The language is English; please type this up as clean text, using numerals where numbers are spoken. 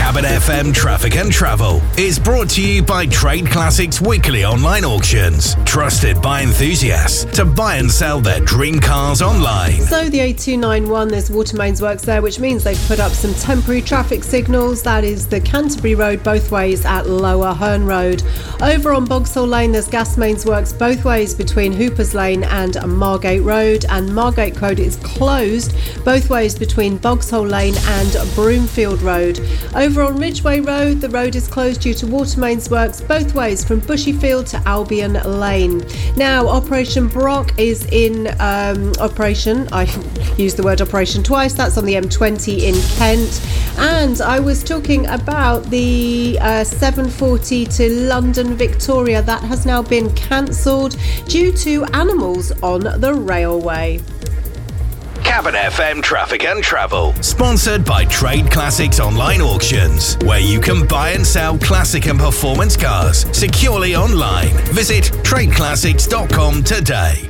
Cabin FM Traffic and Travel is brought to you by Trade Classics Weekly Online Auctions. Trusted by enthusiasts to buy and sell their dream cars online. So the A291, there's water mains works there, which means they've put up some temporary traffic signals. That is the Canterbury Road both ways at Lower Herne Road. Over on Bogsall Lane, there's gas mains works both ways between Hoopers Lane and Margate Road, and Margate Road is closed both ways between Bogsall Lane and Broomfield Road. Over on Ridgeway Road, the road is closed due to water mains works both ways from Bushyfield to Albion Lane. Now, Operation Brock is in operation. I used the word operation twice. That's on the M20 in Kent. And I was talking about the 740 to London Victoria. That has now been cancelled due to animals on the railway. Cabin FM Traffic and Travel, sponsored by Trade Classics Online Auctions, where you can buy and sell classic and performance cars securely online. Visit tradeclassics.com today.